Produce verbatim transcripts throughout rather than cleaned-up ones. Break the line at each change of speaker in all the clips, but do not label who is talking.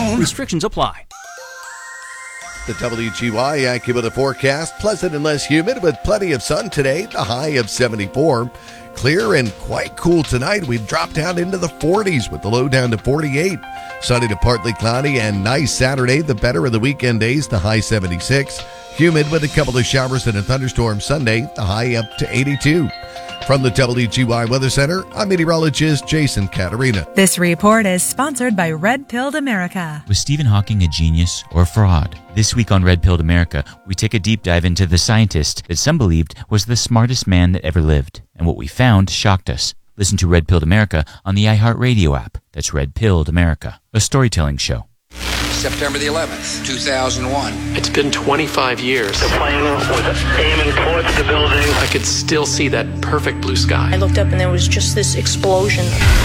zone.
Restrictions apply.
The W G Y AccuWeather forecast, pleasant and less humid with plenty of sun today, the high of seventy-four. Clear and quite cool tonight. We've dropped down into the forties with the low down to forty-eight. Sunny to partly cloudy and nice Saturday, the better of the weekend days, the high seventy-six. Humid with a couple of showers and a thunderstorm Sunday, the high up to eighty-two. From the W G Y Weather Center, I'm meteorologist Jason Caterina.
This report is sponsored by Red Pilled America.
Was Stephen Hawking a genius or a fraud? This week on Red Pilled America, we take a deep dive into the scientist that some believed was the smartest man that ever lived. And what we found shocked us. Listen to Red Pilled America on the iHeartRadio app. That's Red Pilled America, a storytelling show.
September the eleventh, two thousand one.
It's been twenty-five years.
The plane was aiming towards the building.
I could still see that perfect blue sky.
I looked up and there was just this explosion.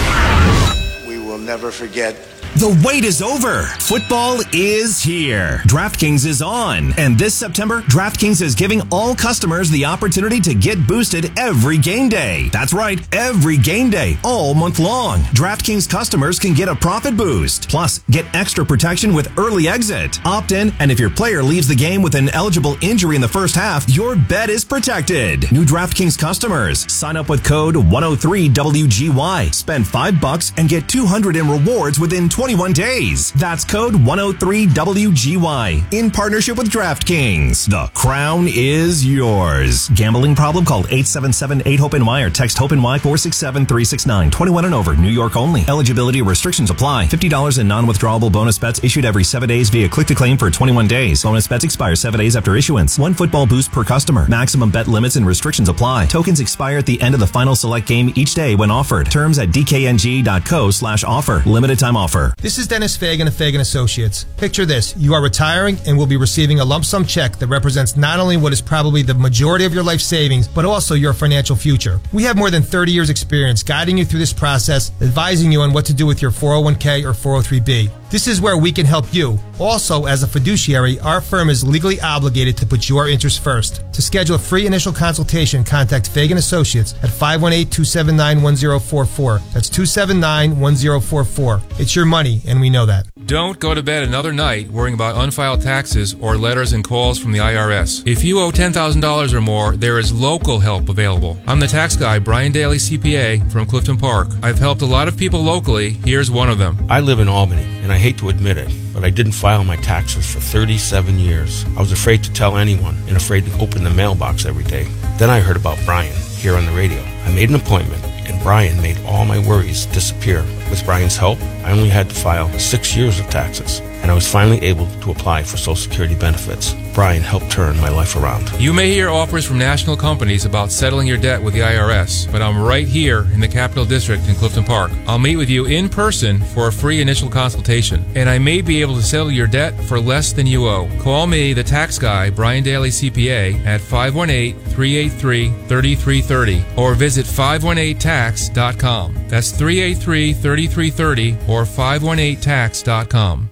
We will never forget.
The wait is over. Football is here. DraftKings is on. And this September, DraftKings is giving all customers the opportunity to get boosted every game day. That's right, every game day, all month long. DraftKings customers can get a profit boost. Plus, get extra protection with early exit. Opt in, and if your player leaves the game with an eligible injury in the first half, your bet is protected. New DraftKings customers, sign up with code one oh three W G Y. Spend five bucks and get two hundred in rewards within twenty-one days. That's code one oh three W G Y in partnership with DraftKings. The crown is yours. Gambling problem? Call eight seven seven eight hope N Y or text HOPE-NY four six seven three six nine. twenty-one and over. New York only. Eligibility restrictions apply. fifty dollars in non-withdrawable bonus bets issued every seven days via click-to-claim for twenty-one days. Bonus bets expire seven days after issuance. One football boost per customer. Maximum bet limits and restrictions apply. Tokens expire at the end of the final select game each day when offered. Terms at dkng.co slash offer. Limited time offer.
This is Dennis Fagan of Fagan Associates. Picture this. You are retiring and will be receiving a lump sum check that represents not only what is probably the majority of your life savings, but also your financial future. We have more than thirty years experience guiding you through this process, advising you on what to do with your four oh one k or four oh three b. This is where we can help you. Also, as a fiduciary, our firm is legally obligated to put your interests first. To schedule a free initial consultation, contact Fagan Associates at five one eight, two seven nine, one zero four four. That's two seven nine, one zero four four. It's your money, and we know that.
Don't go to bed another night worrying about unfiled taxes or letters and calls from the I R S. If you owe ten thousand dollars or more, there is local help available. I'm the tax guy, Brian Daly, C P A, from Clifton Park. I've helped a lot of people locally. Here's one of them.
I live in Albany, and I hate to admit it, but I didn't file my taxes for thirty-seven years. I was afraid to tell anyone and afraid to open the mailbox every day. Then I heard about Brian here on the radio. I made an appointment, and Brian made all my worries disappear. With Brian's help, I only had to file six years of taxes, and I was finally able to apply for Social Security benefits. Brian helped turn my life around.
You may hear offers from national companies about settling your debt with the I R S, but I'm right here in the Capital District in Clifton Park. I'll meet with you in person for a free initial consultation, and I may be able to settle your debt for less than you owe. Call me, the tax guy, Brian Daly, C P A, at five one eight, three eight three, three three three zero or visit five one eight tax dot com. That's three eight three, three three three zero or five one eight tax dot com.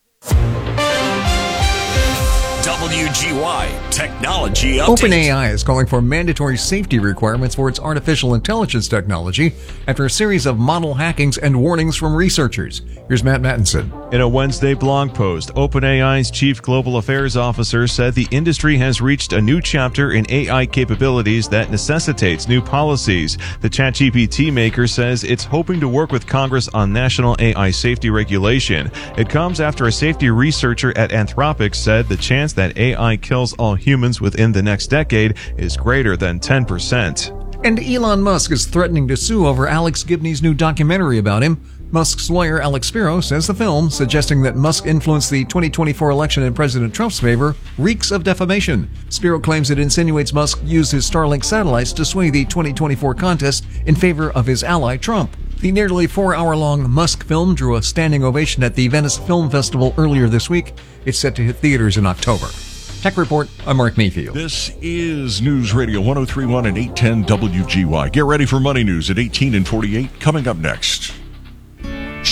W G Y Technology Update.
OpenAI is calling for mandatory safety requirements for its artificial intelligence technology after a series of model hackings and warnings from researchers. Here's Matt Mattinson.
In a Wednesday blog post, OpenAI's chief global affairs officer said the industry has reached a new chapter in A I capabilities that necessitates new policies. The ChatGPT maker says it's hoping to work with Congress on national A I safety regulation. It comes after a safety researcher at Anthropic said the chance that A I kills all humans within the next decade is greater than ten percent.
And Elon Musk is threatening to sue over Alex Gibney's new documentary about him. Musk's lawyer, Alex Spiro, says the film, suggesting that Musk influenced the twenty twenty-four election in President Trump's favor, reeks of defamation. Spiro claims it insinuates Musk used his Starlink satellites to sway the twenty twenty-four contest in favor of his ally, Trump. The nearly four-hour-long Musk film drew a standing ovation at the Venice Film Festival earlier this week. It's set to hit theaters in October. Tech Report, I'm Mark Mayfield.
This is News Radio one oh three point one and eight ten W G Y. Get ready for Money News at eighteen and forty-eight coming up next.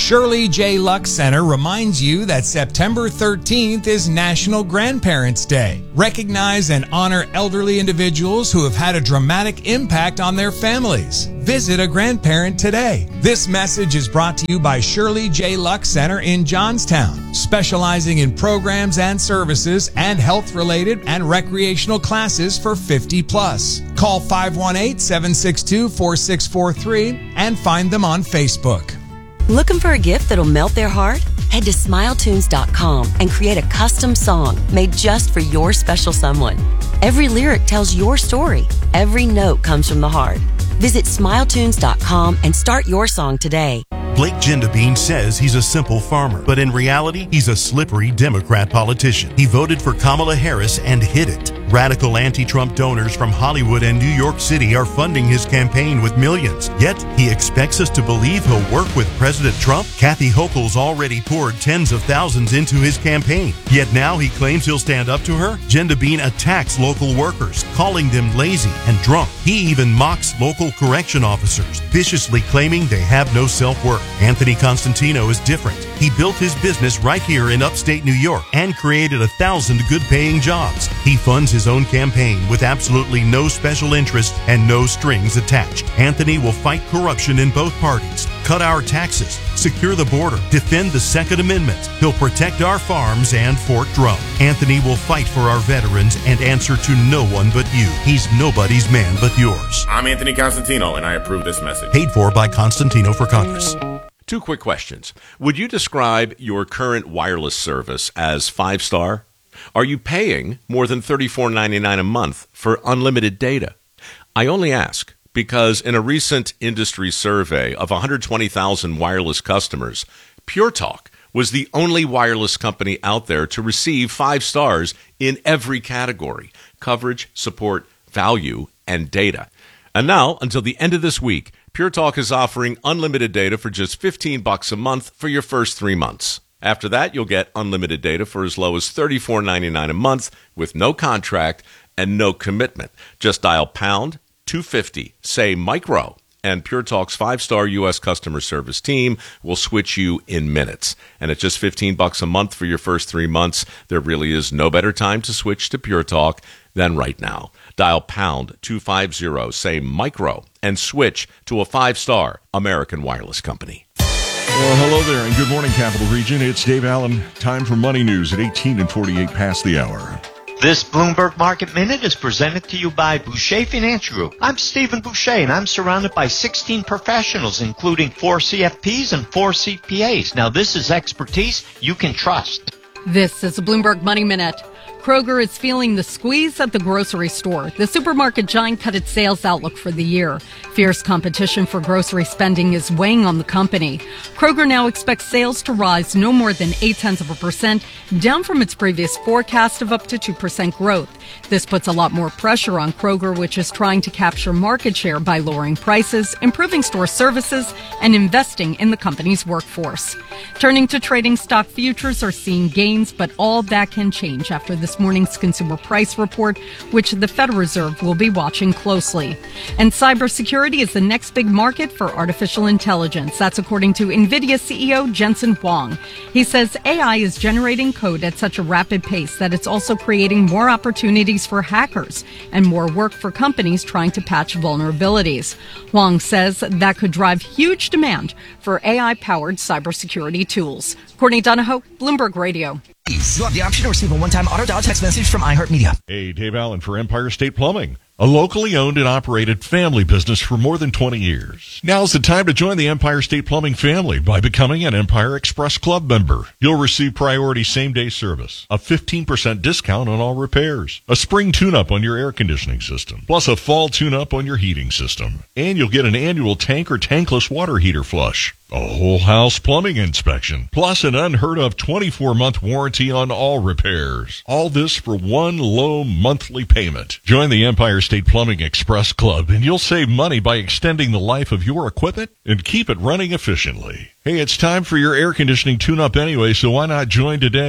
Shirley J. Lux Center reminds you that September thirteenth is National Grandparents' Day. Recognize and honor elderly individuals who have had a dramatic impact on their families. Visit a grandparent today. This message is brought to you by Shirley J. Lux Center in Johnstown, specializing in programs and services and health-related and recreational classes for fifty plus. Call five one eight, seven six two, four six four three and find them on Facebook.
Looking for a gift that'll melt their heart? Head to smile tunes dot com and create a custom song made just for your special someone. Every lyric tells your story. Every note comes from the heart. Visit smile tunes dot com and start your song today.
Blake Gendabine says he's a simple farmer, but in reality, he's a slippery Democrat politician. He voted for Kamala Harris and hid it. Radical anti-Trump donors from Hollywood and New York City are funding his campaign with millions. Yet, he expects us to believe he'll work with President Trump. Kathy Hochul's already poured tens of thousands into his campaign. Yet now he claims he'll stand up to her. Gendabine attacks local workers, calling them lazy and drunk. He even mocks local correction officers, viciously claiming they have no self-worth. Anthony Constantino is different. He built his business right here in upstate New York and created a thousand good-paying jobs. He funds his own campaign with absolutely no special interest and no strings attached. Anthony will fight corruption in both parties, cut our taxes, secure the border, defend the Second Amendment. He'll protect our farms and Fort Drum. Anthony will fight for our veterans and answer to no one but you. He's nobody's man but yours.
I'm Anthony Constantino, and I approve this message.
Paid for by Constantino for Congress.
Two quick questions. Would you describe your current wireless service as five-star? Are you paying more than thirty-four ninety-nine a month for unlimited data? I only ask because in a recent industry survey of one hundred twenty thousand wireless customers, Pure Talk was the only wireless company out there to receive five stars in every category: coverage, support, value, and data. And now, until the end of this week, Pure Talk is offering unlimited data for just fifteen bucks a month for your first three months. After that, you'll get unlimited data for as low as thirty-four ninety-nine a month with no contract and no commitment. Just dial pound two fifty, say micro, and Pure Talk's five-star U S customer service team will switch you in minutes. And at just fifteen bucks a month for your first three months, there really is no better time to switch to Pure Talk than right now. Dial pound two fifty, say micro, and switch to a five-star American wireless company.
Well, hello there, and good morning, Capital Region. It's Dave Allen. Time for Money News at eighteen and forty-eight past the hour.
This Bloomberg Market Minute is presented to you by Boucher Financial Group. I'm Stephen Boucher, and I'm surrounded by sixteen professionals, including four C F Ps and four C P As. Now, this is expertise you can trust.
This is a Bloomberg Money Minute. Kroger is feeling the squeeze at the grocery store. The supermarket giant cut its sales outlook for the year. Fierce competition for grocery spending is weighing on the company. Kroger now expects sales to rise no more than eight tenths of a percent, down from its previous forecast of up to two percent growth. This puts a lot more pressure on Kroger, which is trying to capture market share by lowering prices, improving store services, and investing in the company's workforce. Turning to trading, stock futures are seeing gains, but all that can change after this morning's consumer price report, which the Federal Reserve will be watching closely. And cybersecurity is the next big market for artificial intelligence. That's according to NVIDIA C E O Jensen Huang. He says A I is generating code at such a rapid pace that it's also creating more opportunities for hackers and more work for companies trying to patch vulnerabilities. Huang says that could drive huge demand for A I-powered cybersecurity tools. Courtney Donahoe, Bloomberg Radio.
You have the option to receive a one-time auto-dial text message from iHeartMedia.
Hey, Dave Allen for Empire State Plumbing, a locally owned and operated family business for more than twenty years. Now's the time to join the Empire State Plumbing family by becoming an Empire Express Club member. You'll receive priority same-day service, a fifteen percent discount on all repairs, a spring tune-up on your air conditioning system, plus a fall tune-up on your heating system. And you'll get an annual tank or tankless water heater flush, a whole house plumbing inspection, plus an unheard of twenty-four month warranty on all repairs. All this for one low monthly payment. Join the Empire State Plumbing Express Club and you'll save money by extending the life of your equipment and keep it running efficiently. Hey, it's time for your air conditioning tune-up anyway, so why not join today?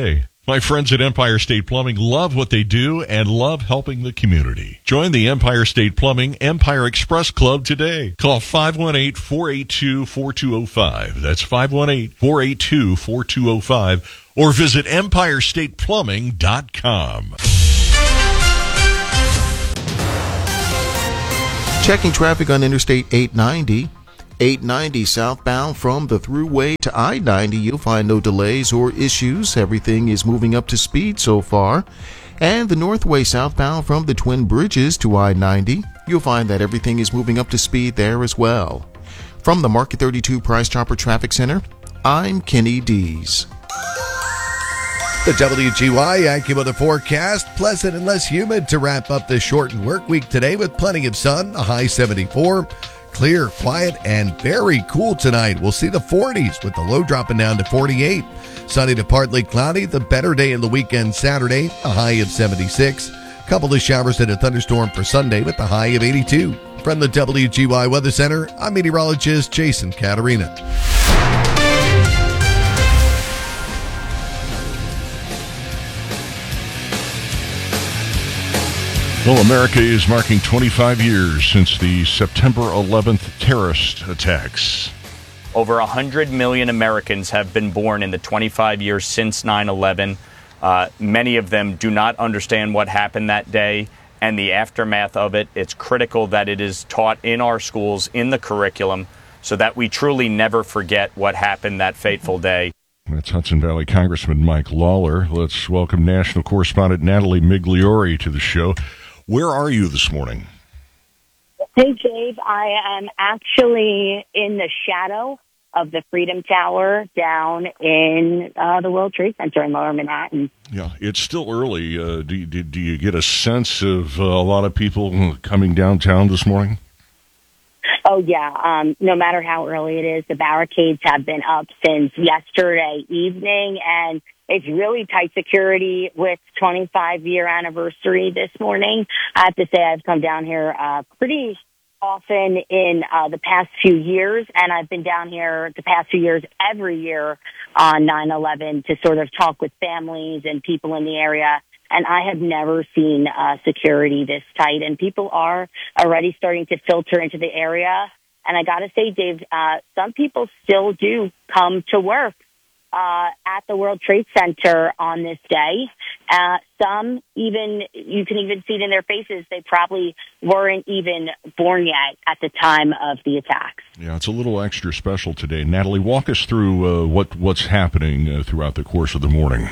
My friends at Empire State Plumbing love what they do and love helping the community. Join the Empire State Plumbing Empire Express Club today. Call five one eight, four eight two, four two zero five. That's five one eight, four eight two, four two zero five. Or visit empire state plumbing dot com.
Checking traffic on Interstate eight ninety. eight ninety southbound from the Thruway to I ninety. You'll find no delays or issues. Everything is moving up to speed so far. And the Northway southbound from the Twin Bridges to I ninety. You'll find that everything is moving up to speed there as well. From the Market thirty-two Price Chopper Traffic Center, I'm Kenny Dees.
The W G Y AccuWeather forecast, pleasant and less humid to wrap up this shortened work week today with plenty of sun, a high seventy-four. Clear, quiet, and very cool tonight. We'll see the forties with the low dropping down to forty-eight. Sunny to partly cloudy, the better day in the weekend Saturday, a high of seventy-six. Couple of showers and a thunderstorm for Sunday with a high of eighty-two. From the W G Y Weather Center, I'm meteorologist Jason Caterina.
Well, America is marking twenty-five years since the September eleventh terrorist attacks.
Over one hundred million Americans have been born in the twenty-five years since nine eleven. Uh, many of them do not understand what happened that day and the aftermath of it. It's critical that it is taught in our schools, in the curriculum, so that we truly never forget what happened that fateful day.
That's Hudson Valley Congressman Mike Lawler. Let's welcome national correspondent Natalie Migliori to the show. Where are you this morning?
Hey, Dave. I am actually in the shadow of the Freedom Tower down in uh, the World Trade Center in Lower Manhattan.
Yeah, it's still early. Uh, do, do, do you get a sense of uh, a lot of people coming downtown this morning?
Oh, yeah. Um, no matter how early it is, the barricades have been up since yesterday evening, and it's really tight security with twenty-five year anniversary this morning. I have to say I've come down here uh, pretty often in uh, the past few years, and I've been down here the past few years every year on nine eleven to sort of talk with families and people in the area. And I have never seen uh, security this tight, and people are already starting to filter into the area. And I got to say, Dave, uh, some people still do come to work uh, at the World Trade Center on this day. Uh, some even, you can even see it in their faces, they probably weren't even born yet at the time of the attacks.
Yeah, it's a little extra special today. Natalie, walk us through uh, what what's happening uh, throughout the course of the morning.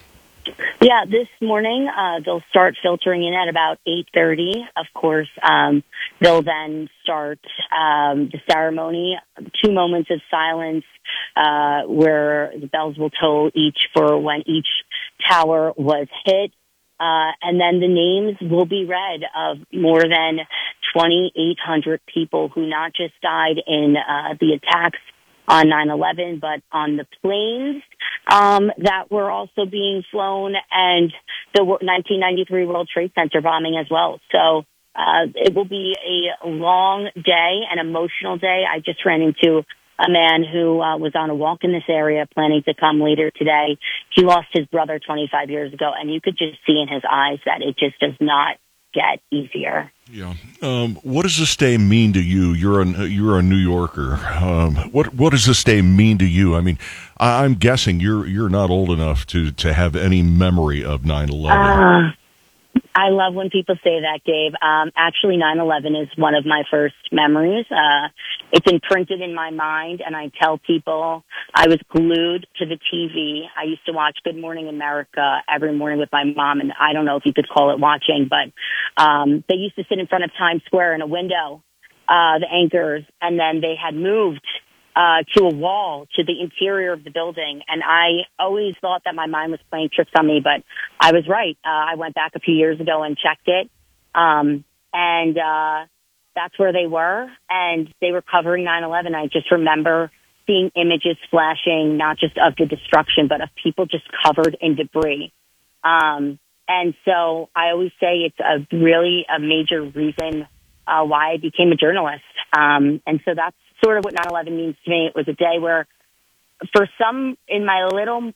Yeah, this morning uh, they'll start filtering in at about eight thirty. Of course, um, they'll then start um, the ceremony, two moments of silence uh, where the bells will toll each for when each tower was hit. Uh, and then the names will be read of more than twenty-eight hundred people who not just died in uh, the attacks on nine eleven, but on the planes um, that were also being flown, and the nineteen ninety-three World Trade Center bombing as well. So uh, it will be a long day, an emotional day. I just ran into a man who uh, was on a walk in this area planning to come later today. He lost his brother twenty-five years ago, and you could just see in his eyes that it just does not get easier.
Yeah. Um, what does this day mean to you? You're a you're a New Yorker. Um, what what does this day mean to you? I mean, I, I'm guessing you're you're not old enough to, to have any memory of nine eleven.
Uh, I love when people say that, Dave. Um, actually, nine eleven is one of my first memories. Uh, it's imprinted in my mind, and I tell people I was glued to the T V. I used to watch Good Morning America every morning with my mom, and I don't know if you could call it watching, but um, they used to sit in front of Times Square in a window, uh, the anchors, and then they had moved uh, to a wall to the interior of the building. And I always thought that my mind was playing tricks on me, but I was right. Uh, I went back a few years ago and checked it. Um, and, uh, that's where they were. And they were covering nine eleven. I just remember seeing images flashing, not just of the destruction, but of people just covered in debris. Um, and so I always say it's a really a major reason, uh, why I became a journalist. Um, and so that's sort of what nine eleven means to me. It was a day where, for some in my little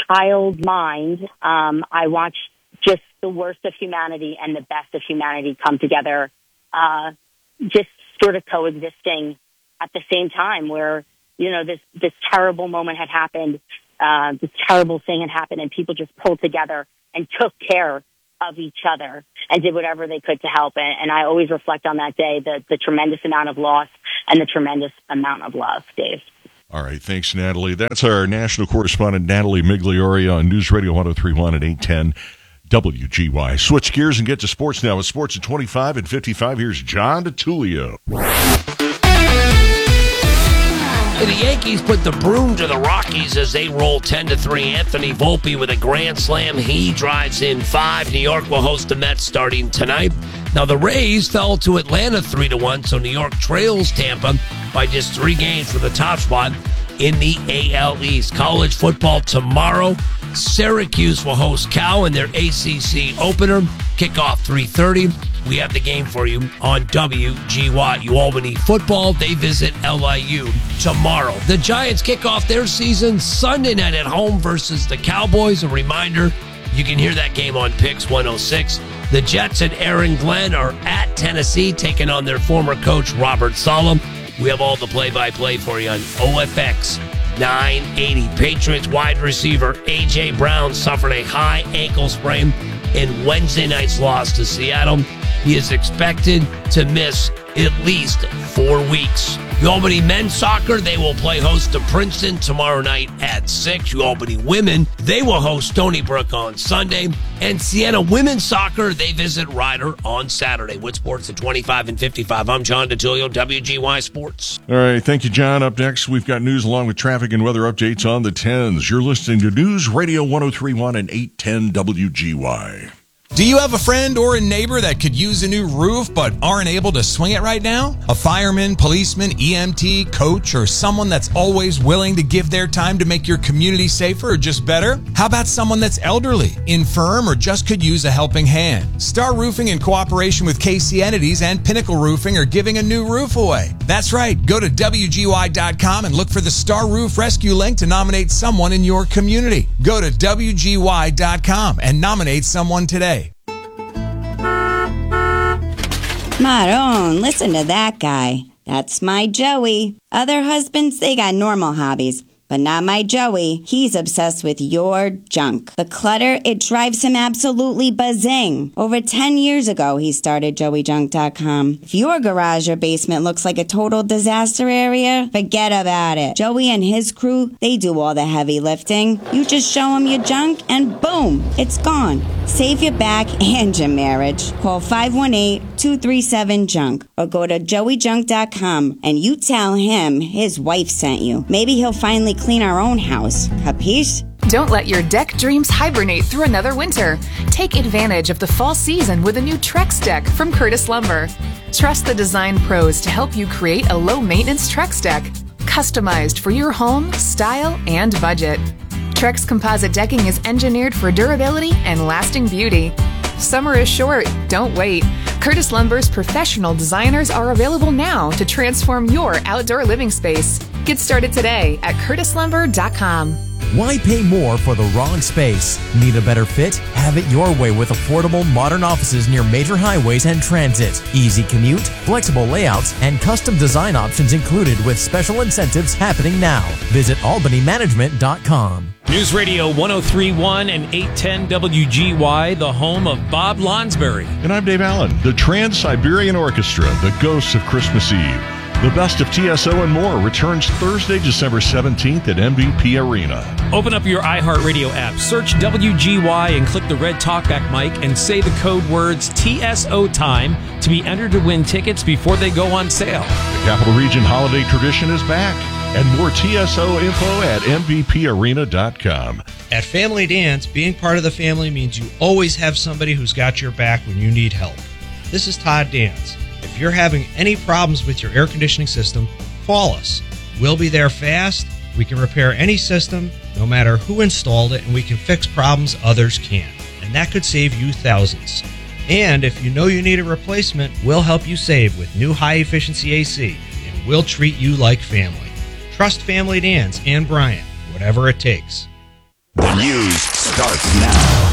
child mind, um, I watched just the worst of humanity and the best of humanity come together, uh, just sort of coexisting at the same time where, you know, this, this terrible moment had happened, uh, this terrible thing had happened, and people just pulled together and took care of each other and did whatever they could to help. And, and I always reflect on that day, the, the tremendous amount of loss and the tremendous amount of love, Dave.
All right, thanks, Natalie. That's our national correspondent, Natalie Migliore, on News Radio one oh three point one at eight ten W G Y. Switch gears and get to sports now. With sports at twenty-five and fifty-five, here's John DeTulio.
The Yankees put the broom to the Rockies as they roll ten to three. Anthony Volpe with a grand slam. He drives in five. New York will host the Mets starting tonight. Now, the Rays fell to Atlanta three to one, so New York trails Tampa by just three games for the top spot in the A L East. College football tomorrow. Syracuse will host Cal in their A C C opener. Kickoff three thirty. We have the game for you on W G Y. UAlbany football, they visit L I U tomorrow. The Giants kick off their season Sunday night at home versus the Cowboys. A reminder, you can hear that game on Pix one oh six. The Jets and Aaron Glenn are at Tennessee, taking on their former coach, Robert Saleh. We have all the play-by-play for you on O F X nine eighty. Patriots wide receiver A J. Brown suffered a high ankle sprain in Wednesday night's loss to Seattle. He is expected to miss at least four weeks. UAlbany men's soccer, they will play host to Princeton tomorrow night at six. UAlbany women, they will host Stony Brook on Sunday. And Siena women's soccer, they visit Ryder on Saturday. With sports at twenty-five and fifty-five, I'm John DeTulio, W G Y Sports.
All right, thank you, John. Up next, we've got news along with traffic and weather updates on the tens. You're listening to News Radio one oh three point one and eight ten W G Y.
Do you have a friend or a neighbor that could use a new roof but aren't able to swing it right now? A fireman, policeman, E M T, coach, or someone that's always willing to give their time to make your community safer or just better? How about someone that's elderly, infirm, or just could use a helping hand? Star Roofing, in cooperation with K C Entities and Pinnacle Roofing, are giving a new roof away. That's right. Go to W G Y dot com and look for the Star Roof Rescue link to nominate someone in your community. Go to W G Y dot com and nominate someone today.
Maron, listen to that guy. That's my Joey. Other husbands, they got normal hobbies. But not my Joey. He's obsessed with your junk. The clutter, it drives him absolutely buzzing. Over ten years ago, he started Joey Junk dot com. If your garage or basement looks like a total disaster area, forget about it. Joey and his crew, they do all the heavy lifting. You just show them your junk and boom, it's gone. Save your back and your marriage. Call five one eight, two three seven, junk or go to Joey Junk dot com and you tell him his wife sent you. Maybe he'll finally clean our own house. Capiche?
Don't let your deck dreams hibernate through another winter. Take advantage of the fall season with a new Trex deck from Curtis Lumber. Trust the design pros to help you create a low-maintenance Trex deck, customized for your home, style, and budget. Trex composite decking is engineered for durability and lasting beauty. Summer is short. Don't wait. Curtis Lumber's professional designers are available now to transform your outdoor living space. Get started today at Curtis Lumber dot com.
Why pay more for the wrong space? Need a better fit? Have it your way with affordable modern offices near major highways and transit. Easy commute, flexible layouts, and custom design options included with special incentives happening now. Visit Albany Management dot com.
News Radio one oh three point one and eight ten W G Y, the home of Bob Lonsberry.
And I'm Dave Allen. The Trans-Siberian Orchestra, the Ghosts of Christmas Eve. The best of T S O and more returns Thursday, December seventeenth at M V P Arena.
Open up your iHeartRadio app, search W G Y and click the red talkback mic and say the code words T S O time to be entered to win tickets before they go on sale.
The Capital Region holiday tradition is back. And more T S O info at M V P arena dot com.
At Family Dance, being part of the family means you always have somebody who's got your back when you need help. This is Todd Dance. If you're having any problems with your air conditioning system, call us. We'll be there fast. We can repair any system, no matter who installed it, and we can fix problems others can't. And that could save you thousands. And if you know you need a replacement, we'll help you save with new high-efficiency A C, and we'll treat you like family. Trust Family Dance and Brian, whatever it takes.
The news starts now.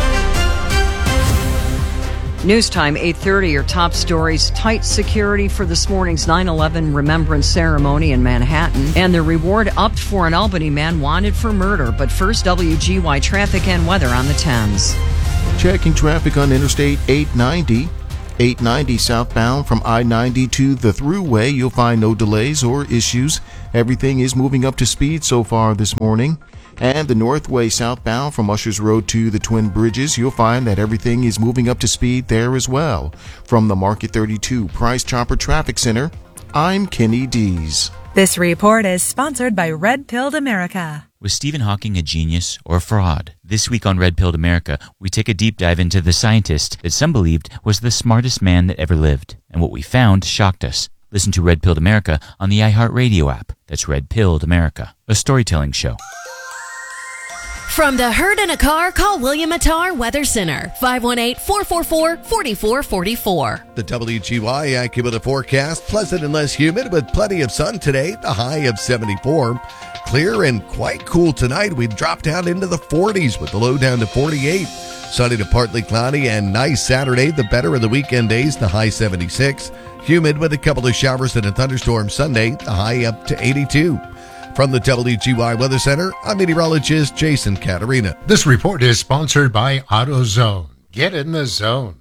News time, eight thirty, your top stories. Tight security for this morning's nine eleven remembrance ceremony in Manhattan. And the reward upped for an Albany man wanted for murder. But first, W G Y traffic and weather on the Thames.
Checking traffic on Interstate eight ninety. eight ninety southbound from I ninety to the Thruway. You'll find no delays or issues. Everything is moving up to speed so far this morning. And the Northway southbound from Ushers Road to the Twin Bridges, you'll find that everything is moving up to speed there as well. From the Market thirty-two Price Chopper Traffic Center, I'm Kenny Dees.
This report is sponsored by Red Pilled America.
Was Stephen Hawking a genius or a fraud? This week on Red Pilled America, we take a deep dive into the scientist that some believed was the smartest man that ever lived. And what we found shocked us. Listen to Red Pilled America on the iHeartRadio app. That's Red Pilled America, a storytelling show.
From the herd in a car, call William Attar Weather Center, five one eight, four four four, four four four four.
The W G Y AccuWeather forecast, pleasant and less humid with plenty of sun today, the high of seventy-four. Clear and quite cool tonight. We drop down into the forties with the low down to forty-eight. Sunny to partly cloudy and nice Saturday, the better of the weekend days, the high seventy-six. Humid with a couple of showers and a thunderstorm Sunday, the high up to eighty-two. From the W G Y Weather Center, I'm meteorologist Jason Caterina.
This report is sponsored by AutoZone. Get in the zone.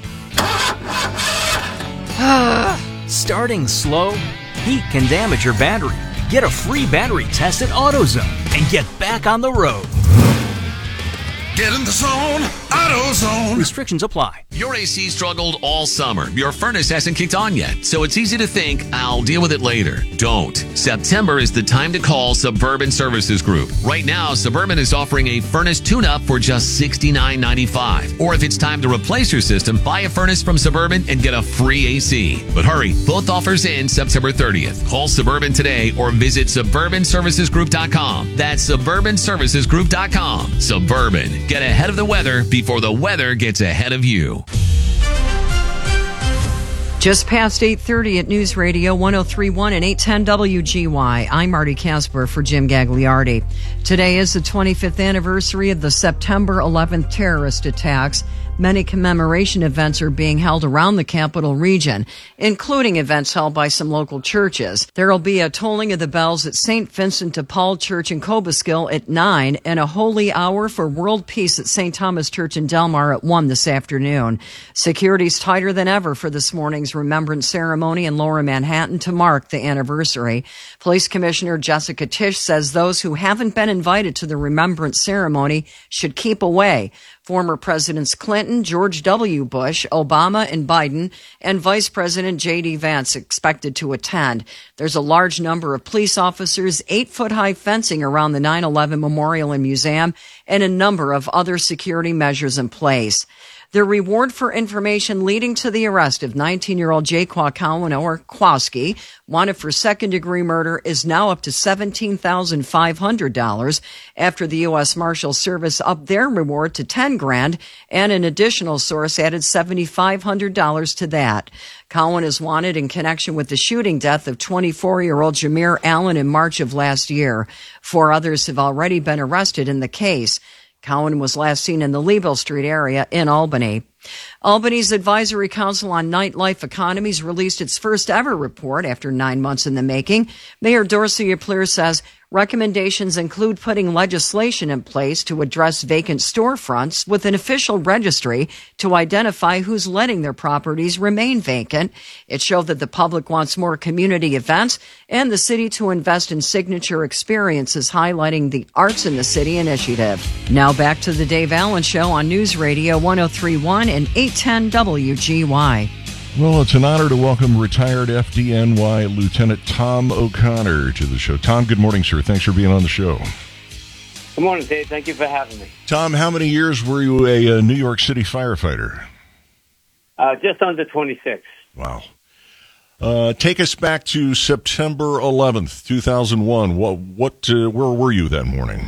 Starting slow? Heat can damage your battery. Get a free battery test at AutoZone and get back on the road.
Get in the zone, AutoZone.
Restrictions apply.
Your A C struggled all summer. Your furnace hasn't kicked on yet, so it's easy to think, I'll deal with it later. Don't. September is the time to call Suburban Services Group. Right now, Suburban is offering a furnace tune-up for just sixty-nine ninety-five. Or if it's time to replace your system, buy a furnace from Suburban and get a free A C. But hurry, both offers end September thirtieth. Call Suburban today or visit suburban services group dot com. That's suburban services group dot com. Suburban. Get ahead of the weather before the weather gets ahead of you.
Just past eight thirty at News Radio one oh three point one and eight ten W G Y. I'm Marty Casper for Jim Gagliardi. Today is the twenty-fifth anniversary of the September eleventh terrorist attacks. Many commemoration events are being held around the capital region, including events held by some local churches. There will be a tolling of the bells at Saint Vincent de Paul Church in Cobuskill at nine and a holy hour for world peace at Saint Thomas Church in Delmar at one this afternoon. Security's tighter than ever for this morning's remembrance ceremony in Lower Manhattan to mark the anniversary. Police Commissioner Jessica Tisch says those who haven't been invited to the remembrance ceremony should keep away. Former Presidents Clinton, George W. Bush, Obama, and Biden, and Vice President J D. Vance expected to attend. There's a large number of police officers, eight-foot-high fencing around the nine eleven Memorial and Museum, and a number of other security measures in place. The reward for information leading to the arrest of nineteen-year-old Jaquan Cowan, or Kwasky, wanted for second-degree murder, is now up to seventeen thousand five hundred dollars after the U S Marshal Service upped their reward to ten grand, and an additional source added seven thousand five hundred dollars to that. Cowan is wanted in connection with the shooting death of twenty-four-year-old Jameer Allen in March of last year. Four others have already been arrested in the case. Cowan was last seen in the Leeville Street area in Albany. Albany's Advisory Council on Nightlife Economies released its first ever report after nine months in the making. Mayor Dorsey Apleer says recommendations include putting legislation in place to address vacant storefronts with an official registry to identify who's letting their properties remain vacant. It showed that the public wants more community events and the city to invest in signature experiences highlighting the Arts in the City initiative. Now back to the Dave Allen Show on News Radio one oh three point one and eight ten W G Y.
Well, it's an honor to welcome retired F D N Y Lieutenant Tom O'Connor to the show. Tom, good morning, sir. Thanks for being on the show.
Good morning, Dave. Thank you for having me.
Tom, how many years were you a, a New York City firefighter?
Uh, just under twenty-six.
Wow. Uh, take us back to September eleventh, two thousand one. What, what, uh, where were you that morning?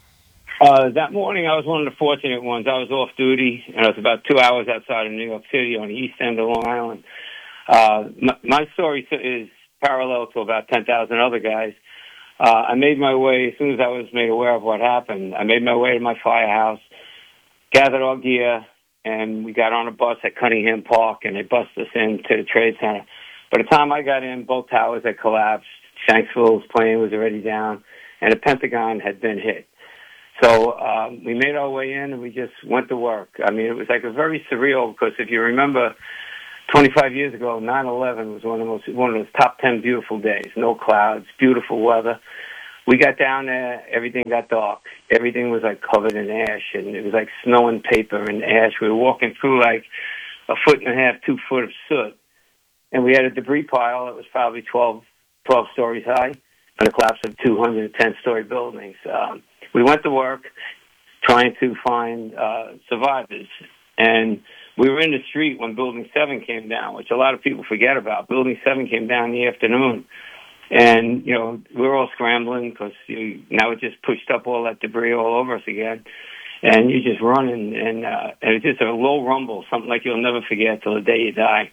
Uh, that morning, I was one of the fortunate ones. I was off duty, and I was about two hours outside of New York City on the east end of Long Island. Uh, my, my story is parallel to about ten thousand other guys. uh, I made my way, as soon as I was made aware of what happened, I made my way to my firehouse, gathered all gear, and we got on a bus at Cunningham Park, and they bussed us into the Trade Center. By the time I got in, both towers had collapsed, Shanksville's plane was already down, and the Pentagon had been hit. So um, we made our way in, and we just went to work. I mean, it was like a very surreal, because if you remember, twenty-five years ago, nine eleven was one of the most, one of those top ten beautiful days. No clouds, beautiful weather. We got down there, everything got dark. Everything was like covered in ash, and it was like snow and paper and ash. We were walking through like a foot and a half, two foot of soot. And we had a debris pile that was probably twelve, twelve stories high, and a collapse of two hundred ten story buildings. Um, we went to work trying to find uh, survivors. And we were in the street when Building seven came down, which a lot of people forget about. Building seven came down in the afternoon. And, you know, we were all scrambling because you, now it just pushed up all that debris all over us again. And you're just running, and, uh, and it's just a low rumble, something like you'll never forget till the day you die.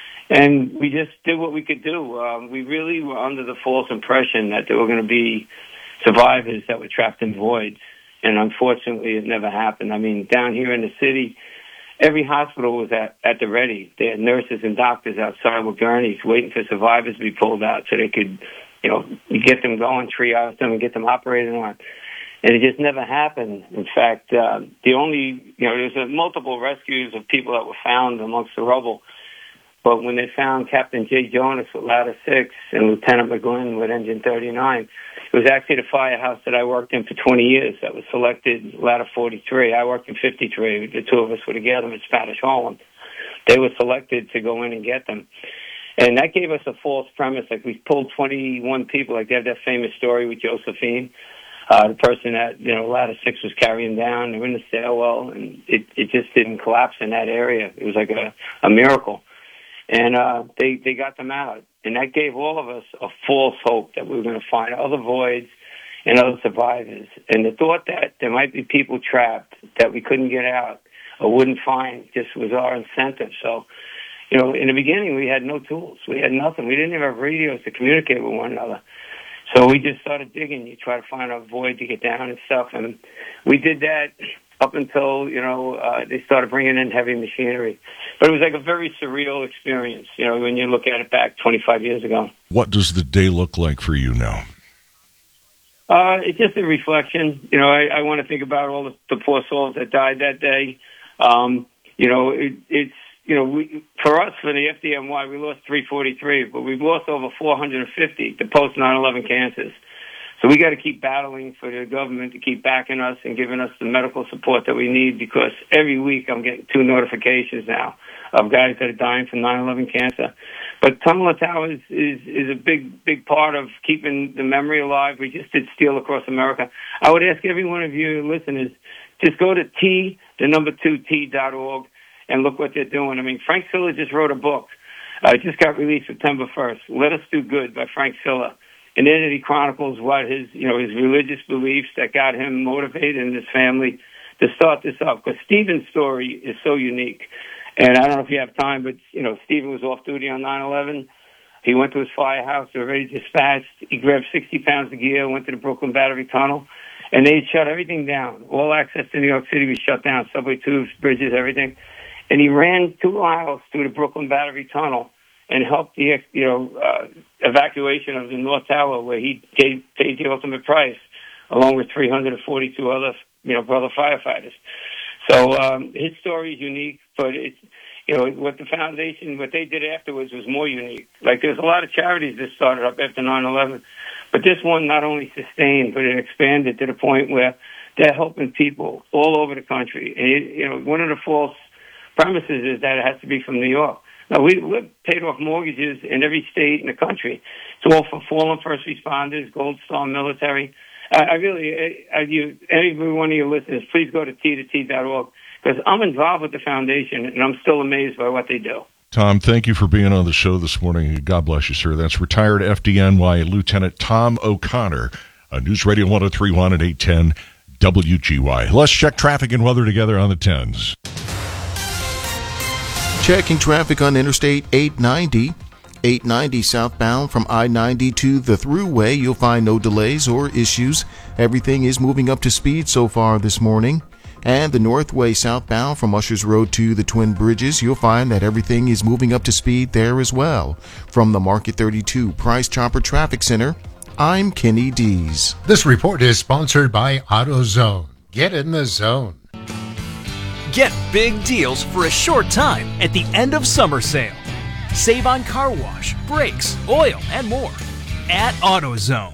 And we just did what we could do. Um, we really were under the false impression that there were going to be survivors that were trapped in voids. And unfortunately, it never happened. I mean, down here in the city, every hospital was at, at the ready. They had nurses and doctors outside with gurneys waiting for survivors to be pulled out so they could, you know, get them going, triage them, and get them operated on. And it just never happened. In fact, uh, the only, you know, there's a multiple rescues of people that were found amongst the rubble. But when they found Captain Jay Jonas with Ladder six and Lieutenant McGlynn with Engine thirty-nine, it was actually the firehouse that I worked in for twenty years that was selected, Ladder forty-three. I worked in fifty-three. The two of us were together in Spanish Harlem. They were selected to go in and get them. And that gave us a false premise. Like, we pulled twenty-one people. Like, they have that famous story with Josephine, uh, the person that, you know, Ladder six was carrying down. They were in the stairwell, and it, it just didn't collapse in that area. It was like a, a miracle. And uh, they, they got them out. And that gave all of us a false hope that we were going to find other voids and other survivors. And the thought that there might be people trapped that we couldn't get out or wouldn't find just was our incentive. So, you know, in the beginning, we had no tools. We had nothing. We didn't even have radios to communicate with one another. So we just started digging. You try to find a void to get down and stuff. And we did that up until, you know, uh, they started bringing in heavy machinery. But it was like a very surreal experience, you know, when you look at it back twenty-five years ago.
What does the day look like for you now?
Uh, it's just a reflection. You know, I, I want to think about all the, the poor souls that died that day. Um, you know, it, it's, you know, we, for us, for the F D M Y, we lost three forty-three, but we've lost over four hundred fifty to post nine eleven cancers. So we got to keep battling for the government to keep backing us and giving us the medical support that we need, because every week I'm getting two notifications now of guys that are dying from nine eleven cancer. But Tunnel of Towers is, is a big, big part of keeping the memory alive. We just did Steel Across America. I would ask every one of you listeners, just go to T, the number two, T dot org, and look what they're doing. I mean, Frank Silla just wrote a book. Uh, it just got released September first, Let Us Do Good by Frank Silla. And in it, he chronicles what his, you know, his religious beliefs that got him motivated and his family to start this up. Because Stephen's story is so unique. And I don't know if you have time, but, you know, Stephen was off duty on nine eleven. He went to his firehouse, already dispatched. He grabbed sixty pounds of gear, went to the Brooklyn Battery Tunnel, and they shut everything down. All access to New York City was shut down, subway tubes, bridges, everything. And he ran two miles through the Brooklyn Battery Tunnel and helped the, you know, uh, evacuation of the North Tower, where he gave, paid the ultimate price, along with three hundred forty-two other, you know, brother firefighters. So um, his story is unique, but it's, you know, what the foundation, what they did afterwards was more unique. Like, there's a lot of charities that started up after nine eleven, but this one not only sustained, but it expanded to the point where they're helping people all over the country. And, it, you know, one of the false premises is that it has to be from New York. No, we, we've paid off mortgages in every state in the country. It's all for fallen first responders, Gold Star military. I, I really, I, you, every one of your listeners, please go to T to T dot org, because I'm involved with the foundation, and I'm still amazed by what they do.
Tom, thank you for being on the show this morning. God bless you, sir. That's retired F D N Y Lieutenant Tom O'Connor, uh, News Radio one oh three point one at eight ten W G Y. Let's check traffic and weather together on the tens.
Checking traffic on Interstate eight ninety. eight ninety southbound from I ninety to the Thruway, you'll find no delays or issues. Everything is moving up to speed so far this morning. And the Northway southbound from Ushers Road to the Twin Bridges, you'll find that everything is moving up to speed there as well. From the Market thirty-two Price Chopper Traffic Center, I'm Kenny Dees.
This report is sponsored by AutoZone. Get in the zone.
Get big deals for a short time at the end of summer sale. Save on car wash, brakes, oil, and more at AutoZone.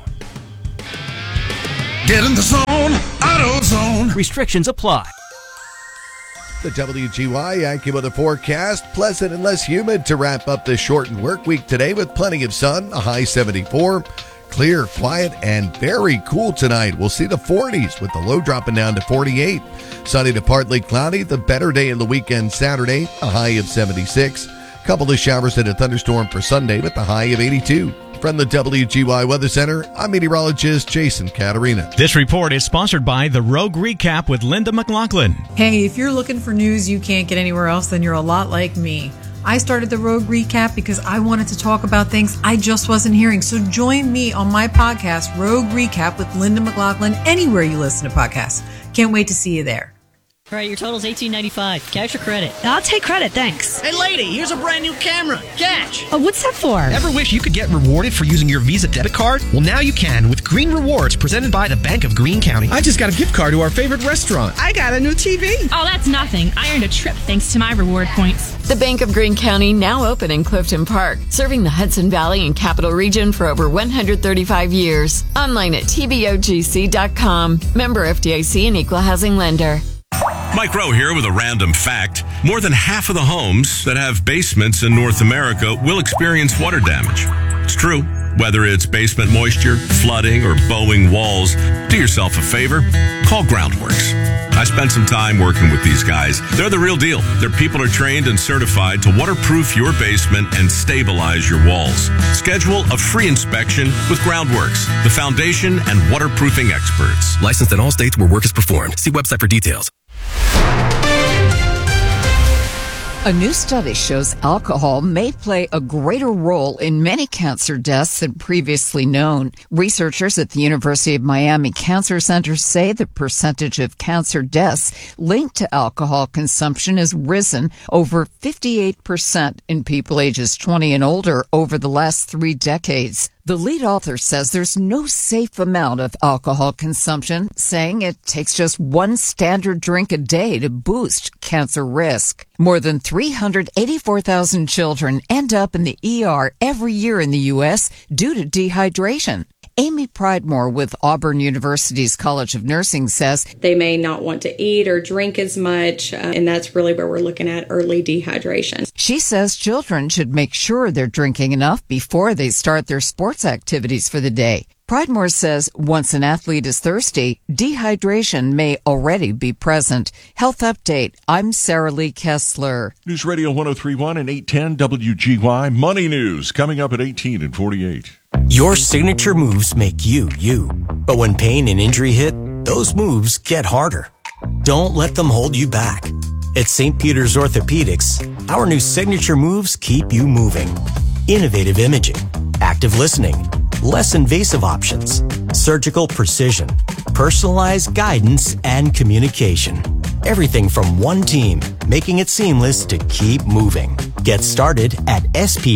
Get in the zone, AutoZone.
Restrictions apply.
The W G Y AccuWeather forecast, pleasant and less humid to wrap up this shortened work week today with plenty of sun, a high seventy-four. Clear, quiet, and very cool tonight. We'll see the forties with the low dropping down to forty-eight. Sunny to partly cloudy, the better day of the weekend Saturday, a high of seventy-six. Couple of showers and a thunderstorm for Sunday with the high of eighty-two. From the W G Y Weather Center, I'm meteorologist Jason Caterina.
This report is sponsored by The Rogue Recap with Linda McLaughlin.
Hey, if you're looking for news you can't get anywhere else, then you're a lot like me. I started the Rogue Recap because I wanted to talk about things I just wasn't hearing. So join me on my podcast, Rogue Recap with Linda McLaughlin, anywhere you listen to podcasts. Can't wait to see you there.
All right, your total's eighteen ninety-five. Cash or credit?
I'll take credit, thanks.
Hey, lady, here's a brand new camera. Cash.
Oh, what's that for?
Ever wish you could get rewarded for using your Visa debit card? Well, now you can with Green Rewards presented by the Bank of Greene County.
I just got a gift card to our favorite restaurant.
I got a new T V.
Oh, that's nothing. I earned a trip thanks to my reward points.
The Bank of Greene County, now open in Clifton Park, serving the Hudson Valley and Capital Region for over one hundred thirty-five years. Online at T B O G C dot com. Member F D I C and Equal Housing Lender.
Mike Rowe here with a random fact. More than half of the homes that have basements in North America will experience water damage. It's true. Whether it's basement moisture, flooding, or bowing walls, do yourself a favor. Call Groundworks. I spent some time working with these guys. They're the real deal. Their people are trained and certified to waterproof your basement and stabilize your walls. Schedule a free inspection with Groundworks, the foundation and waterproofing experts.
Licensed in all states where work is performed. See website for details.
A new study shows alcohol may play a greater role in many cancer deaths than previously known. Researchers at the University of Miami Cancer Center say the percentage of cancer deaths linked to alcohol consumption has risen over fifty-eight percent in people ages twenty and older over the last three decades. The lead author says there's no safe amount of alcohol consumption, saying it takes just one standard drink a day to boost cancer risk. More than three hundred eighty-four thousand children end up in the E R every year in the U S due to dehydration. Amy Pridemore with Auburn University's College of Nursing says
they may not want to eat or drink as much, uh, and that's really where we're looking at early dehydration.
She says children should make sure they're drinking enough before they start their sports activities for the day. Pridemore says once an athlete is thirsty, dehydration may already be present. Health Update, I'm Sarah Lee Kessler.
News Radio one oh three point one and eight ten W G Y. Money News coming up at eighteen and forty-eight.
Your signature moves make you, you. But when pain and injury hit, those moves get harder. Don't let them hold you back. At Saint Peter's Orthopedics, our new signature moves keep you moving. Innovative imaging, active listening, less invasive options, surgical precision, personalized guidance, and communication. Everything from one team, making it seamless to keep moving. Get started at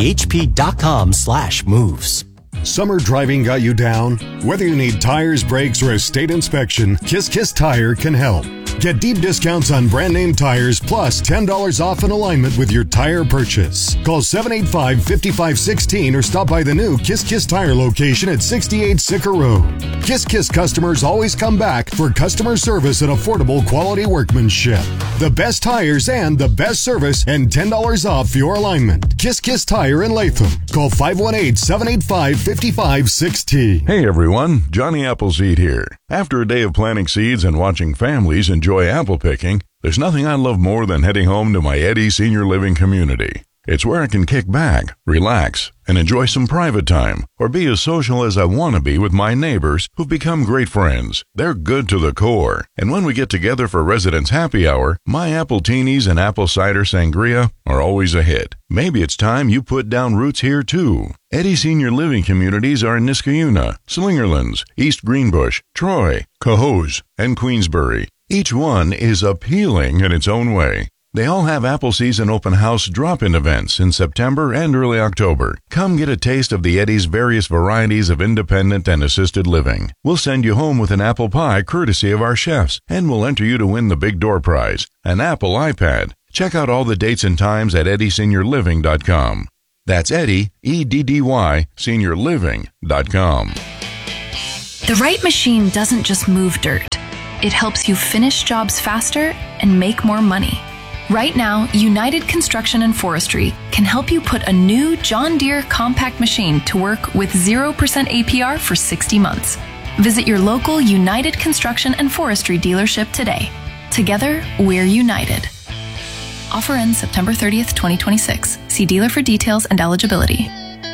sphp.com slash moves.
Summer driving got you down? Whether you need tires, brakes, or a state inspection, Kiss Kiss Tire can help. Get deep discounts on brand name tires plus ten dollars off an alignment with your tire purchase. Call seven eight five, five five one six or stop by the new Kiss Kiss Tire location at sixty-eight Sicker Road. Kiss Kiss customers always come back for customer service and affordable quality workmanship. The best tires and the best service and ten dollars off your alignment. Kiss Kiss Tire in Latham. Call five one eight, seven eight five, five five one six.
Hey everyone, Johnny Appleseed here. After a day of planting seeds and watching families enjoy apple picking, there's nothing I love more than heading home to my Eddy Senior Living community. It's where I can kick back, relax, and enjoy some private time, or be as social as I want to be with my neighbors who've become great friends. They're good to the core. And when we get together for Residents Happy Hour, my apple teenies and apple cider sangria are always a hit. Maybe it's time you put down roots here too. Eddy Senior Living communities are in Niskayuna, Slingerlands, East Greenbush, Troy, Cohoes, and Queensbury. Each one is appealing in its own way. They all have apple season open house drop-in events in September and early October. Come get a taste of the Eddy's various varieties of independent and assisted living. We'll send you home with an apple pie courtesy of our chefs, and we'll enter you to win the big door prize, an Apple iPad. Check out all the dates and times at eddy senior living dot com. That's Eddy, E D D Y, senior living dot com.
The right machine doesn't just move dirt. It helps you finish jobs faster and make more money. Right now, United Construction and Forestry can help you put a new John Deere compact machine to work with zero percent A P R for sixty months. Visit your local United Construction and Forestry dealership today. Together, we're united. Offer ends September thirtieth, twenty twenty-six. See dealer for details and eligibility.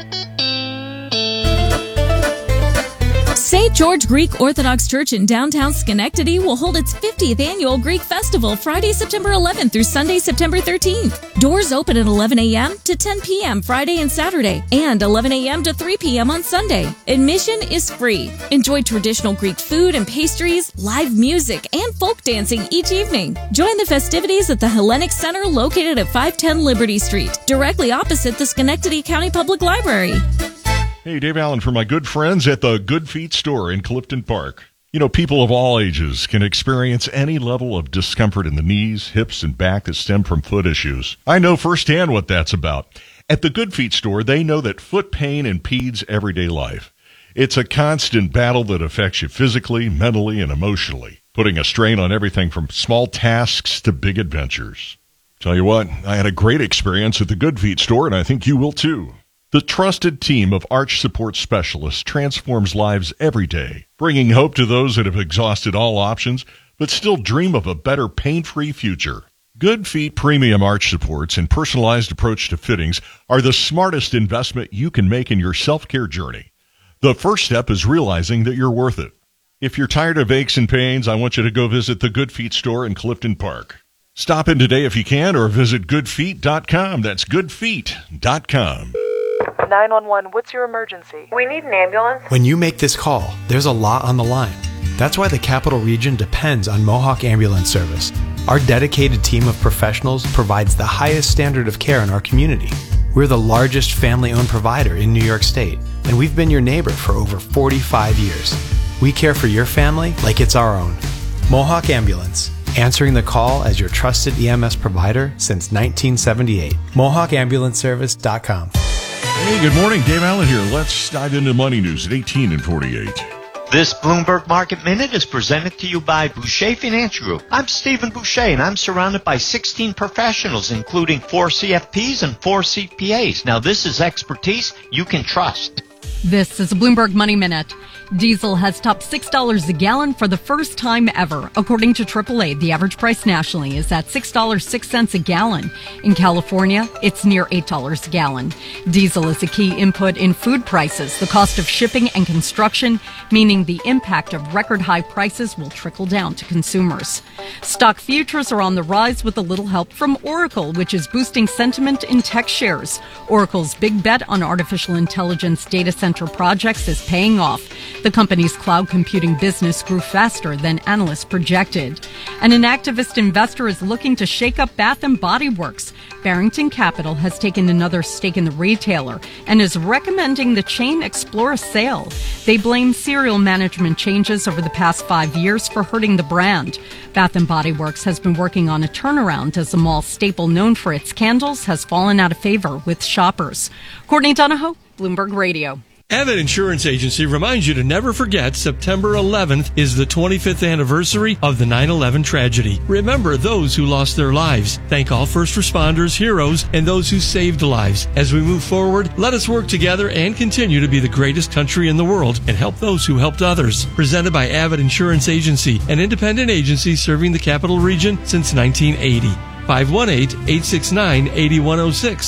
Saint George Greek Orthodox Church in downtown Schenectady will hold its fiftieth annual Greek Festival Friday, September eleventh through Sunday, September thirteenth. Doors open at eleven a.m. to ten p.m. Friday and Saturday, and eleven a.m. to three p.m. on Sunday. Admission is free. Enjoy traditional Greek food and pastries, live music, and folk dancing each evening. Join the festivities at the Hellenic Center located at five ten Liberty Street, directly opposite the Schenectady County Public Library.
Hey, Dave Allen for my good friends at the Good Feet store in Clifton Park. You know, people of all ages can experience any level of discomfort in the knees, hips, and back that stem from foot issues. I know firsthand what that's about. At the Good Feet store, they know that foot pain impedes everyday life. It's a constant battle that affects you physically, mentally, and emotionally, putting a strain on everything from small tasks to big adventures. Tell you what, I had a great experience at the Good Feet store, and I think you will too. The trusted team of arch support specialists transforms lives every day, bringing hope to those that have exhausted all options but still dream of a better pain-free future. Good Feet premium arch supports and personalized approach to fittings are the smartest investment you can make in your self-care journey. The first step is realizing that you're worth it. If you're tired of aches and pains, I want you to go visit the Good Feet store in Clifton Park. Stop in today if you can, or visit good feet dot com. That's good feet dot com.
nine one one, what's your emergency?
We need an ambulance.
When you make this call, there's a lot on the line. That's why the Capital Region depends on Mohawk Ambulance Service. Our dedicated team of professionals provides the highest standard of care in our community. We're the largest family-owned provider in New York State, and we've been your neighbor for over forty-five years. We care for your family like it's our own. Mohawk Ambulance, answering the call as your trusted E M S provider since nineteen seventy-eight. Mohawk Ambulance Service dot com.
Hey, good morning. Dave Allen here. Let's dive into money news at eighteen and forty-eight.
This Bloomberg Market Minute is presented to you by Boucher Financial Group. I'm Stephen Boucher, and I'm surrounded by sixteen professionals, including four C F Ps and four C P As. Now, this is expertise you can trust.
This is a Bloomberg Money Minute. Diesel has topped six dollars a gallon for the first time ever. According to triple A, the average price nationally is at six dollars and six cents a gallon. In California, it's near eight dollars a gallon. Diesel is a key input in food prices, the cost of shipping and construction, meaning the impact of record high prices will trickle down to consumers. Stock futures are on the rise with a little help from Oracle, which is boosting sentiment in tech shares. Oracle's big bet on artificial intelligence data center projects is paying off. The company's cloud computing business grew faster than analysts projected. And an activist investor is looking to shake up Bath and Body Works. Barrington Capital has taken another stake in the retailer and is recommending the chain explore a sale. They blame serial management changes over the past five years for hurting the brand. Bath and Body Works has been working on a turnaround as the mall staple known for its candles has fallen out of favor with shoppers. Courtney Donahoe, Bloomberg Radio.
Avid Insurance Agency reminds you to never forget September eleventh is the twenty-fifth anniversary of the nine eleven tragedy. Remember those who lost their lives. Thank all first responders, heroes, and those who saved lives. As we move forward, let us work together and continue to be the greatest country in the world and help those who helped others. Presented by Avid Insurance Agency, an independent agency serving the Capital Region since nineteen eighty. five one eight, eight six nine, eight one zero six.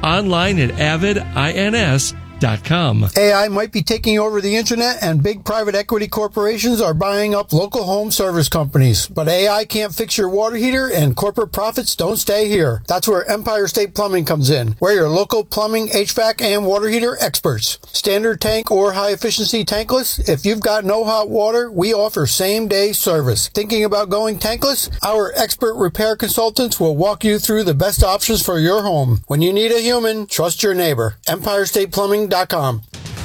online at avid ins dot com.
A I might be taking over the internet, and big private equity corporations are buying up local home service companies. But A I can't fix your water heater, and corporate profits don't stay here. That's where Empire State Plumbing comes in. We're your local plumbing, H V A C, and water heater experts. Standard tank or high-efficiency tankless? If you've got no hot water, we offer same-day service. Thinking about going tankless? Our expert repair consultants will walk you through the best options for your home. When you need a human, trust your neighbor. Empire State Plumbing dot com.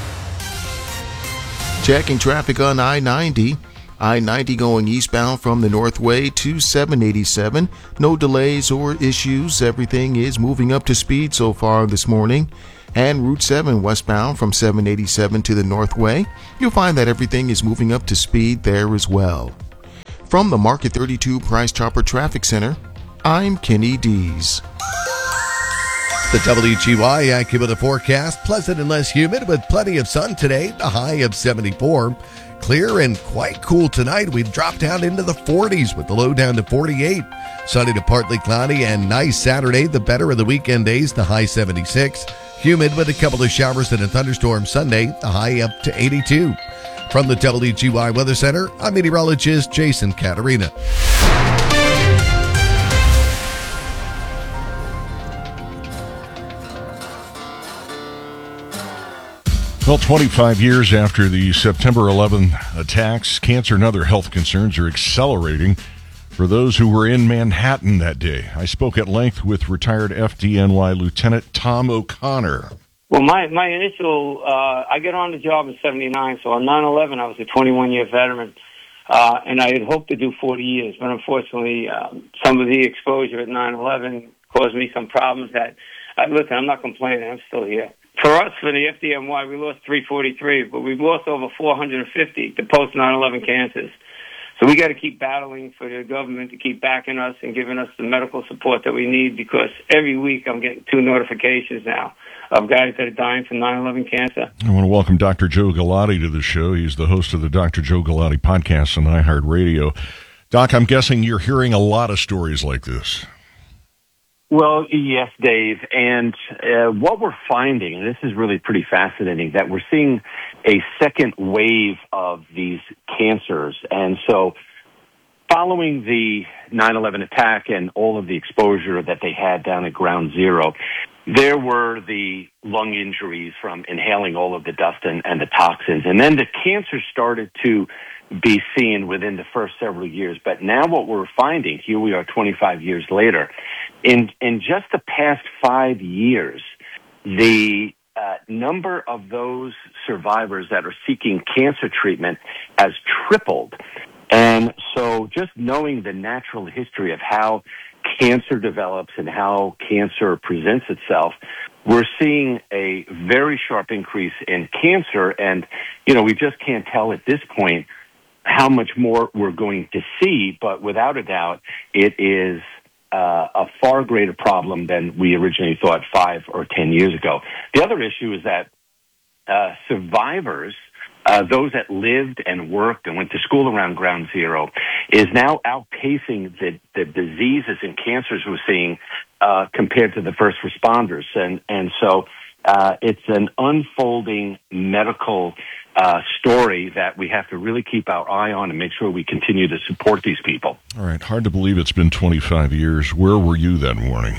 Checking traffic on I ninety. I ninety going eastbound from the Northway to seven eighty-seven. No delays or issues. Everything is moving up to speed so far this morning. And Route seven westbound from seven eighty-seven to the Northway. You'll find that everything is moving up to speed there as well. From the Market thirty-two Price Chopper Traffic Center, I'm Kenny Dees.
The W G Y AccuWeather forecast, pleasant and less humid with plenty of sun today, a high of seventy-four. Clear and quite cool tonight. We drop down into the forties with the low down to forty-eight. Sunny to partly cloudy and nice Saturday, the better of the weekend days, the high seventy-six. Humid with a couple of showers and a thunderstorm Sunday, the high up to eighty-two. From the W G Y Weather Center, I'm meteorologist Jason Caterina.
Well, twenty-five years after the September eleventh attacks, cancer and other health concerns are accelerating for those who were in Manhattan that day. I spoke at length with retired F D N Y Lieutenant Tom O'Connor.
Well, my, my initial, uh, I got on the job in seventy-nine, so on nine eleven I was a twenty-one-year veteran, uh, and I had hoped to do forty years, but unfortunately um, some of the exposure at nine eleven caused me some problems that, uh, listen, I'm not complaining, I'm still here. For us, for the F D N Y, we lost three forty-three, but we've lost over four hundred fifty to post nine eleven cancers. So we got to keep battling for the government to keep backing us and giving us the medical support that we need, because every week I'm getting two notifications now of guys that are dying from nine eleven cancer.
I want to welcome Doctor Joe Galati to the show. He's the host of the Doctor Joe Galati podcast on iHeartRadio. Doc, I'm guessing you're hearing a lot of stories like this.
Well, yes, Dave. And uh, what we're finding, and this is really pretty fascinating, that we're seeing a second wave of these cancers. And so following the nine eleven attack and all of the exposure that they had down at Ground Zero, there were the lung injuries from inhaling all of the dust and, and the toxins. And then the cancer started to be seen within the first several years. But now what we're finding, here we are twenty-five years later, in in just the past five years, the uh, number of those survivors that are seeking cancer treatment has tripled. And so just knowing the natural history of how cancer develops and how cancer presents itself, we're seeing a very sharp increase in cancer. And, you know, we just can't tell at this point how much more we're going to see, but without a doubt, it is uh, a far greater problem than we originally thought five or ten years ago. The other issue is that uh, survivors, uh, those that lived and worked and went to school around Ground Zero, is now outpacing the, the diseases and cancers we're seeing uh, compared to the first responders. And, and so uh, it's an unfolding medical Uh, story that we have to really keep our eye on and make sure we continue to support these people.
All right. Hard to believe it's been twenty-five years. Where were you that morning?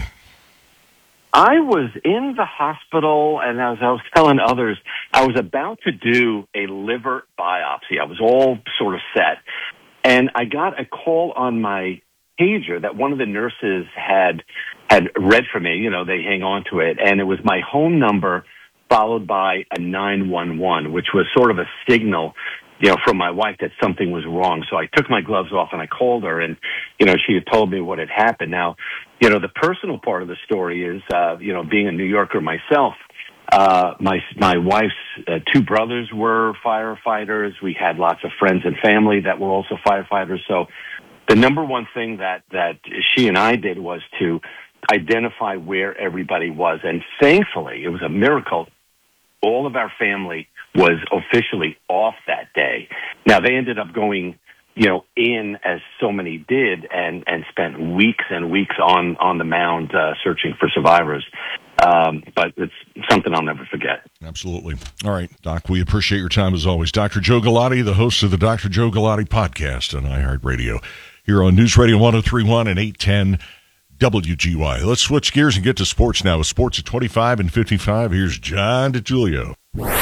I was in the hospital, and as I was telling others, I was about to do a liver biopsy. I was all sort of set. And I got a call on my pager that one of the nurses had had read for me. You know, they hang on to it. And it was my home number followed by a nine one one, which was sort of a signal, you know, from my wife that something was wrong. So I took my gloves off and I called her, and, you know, she had told me what had happened. Now, you know, the personal part of the story is, uh, you know, being a New Yorker myself, uh, my, my wife's uh, two brothers were firefighters. We had lots of friends and family that were also firefighters. So the number one thing that, that she and I did was to identify where everybody was. And thankfully, it was a miracle, all of our family was officially off that day. Now, they ended up going, you know, in, as so many did, and, and spent weeks and weeks on, on the mound uh, searching for survivors. Um, but it's something I'll never forget.
Absolutely. All right, Doc, we appreciate your time as always. Doctor Joe Galati, the host of the Doctor Joe Galati podcast on iHeartRadio, here on News Radio one oh three point one and eight ten W G Y. Let's switch gears and get to sports now. With sports at twenty-five and fifty-five, here's John DiTullio.